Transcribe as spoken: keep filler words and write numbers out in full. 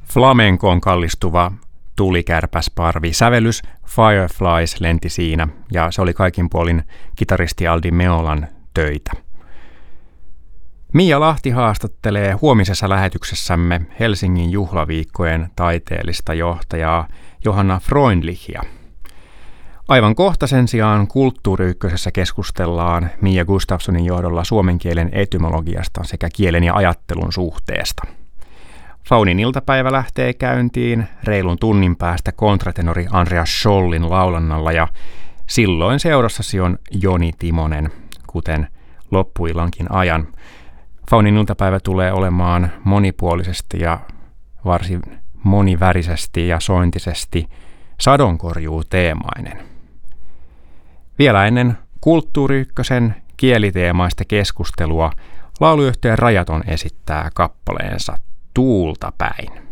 flamenkoon kallistuva tulikärpäsparvi. Sävellys Fireflies lenti siinä, ja se oli kaikin puolin kitaristi Aldi Meolan töitä. Mia Lahti haastattelee huomisessa lähetyksessämme Helsingin juhlaviikkojen taiteellista johtajaa Johanna Freundlichia. Aivan kohta sen sijaan Kulttuuri Ykkösessä keskustellaan Mia Gustafssonin johdolla suomen kielen etymologiasta sekä kielen ja ajattelun suhteesta. Faunin iltapäivä lähtee käyntiin reilun tunnin päästä kontratenori Andreas Schollin laulannalla, ja silloin seurassasi on Joni Timonen, kuten loppuillankin ajan. Faunin iltapäivä tulee olemaan monipuolisesti ja varsin monivärisesti ja sointisesti sadonkorjuuteemainen. Vielä ennen Kulttuuri Ykkösen kieliteemaista keskustelua lauluyhtye Rajaton esittää kappaleensa Tuulta päin.